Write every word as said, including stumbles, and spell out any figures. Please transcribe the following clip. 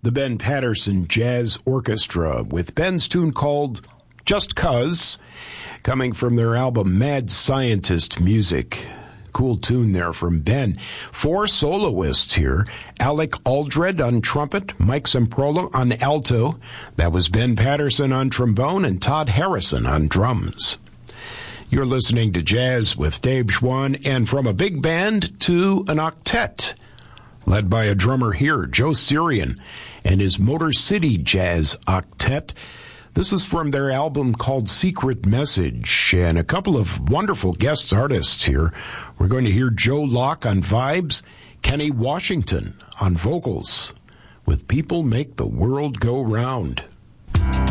the Ben Patterson Jazz Orchestra with Ben's tune called Just 'Cause, coming from their album Mad Scientist Music. Cool tune there from Ben. Four soloists here. Alec Aldred on trumpet, Mike Semprola on alto. That was Ben Patterson on trombone and Todd Harrison on drums. You're listening to Jazz with Dave Schwann, and from a big band to an octet, led by a drummer here, Joe Sirian, and his Motor City Jazz Octet. This is from their album called Secret Message, and a couple of wonderful guest artists here. We're going to hear Joe Locke on vibes, Kenny Washington on vocals, with People Make the World Go Round.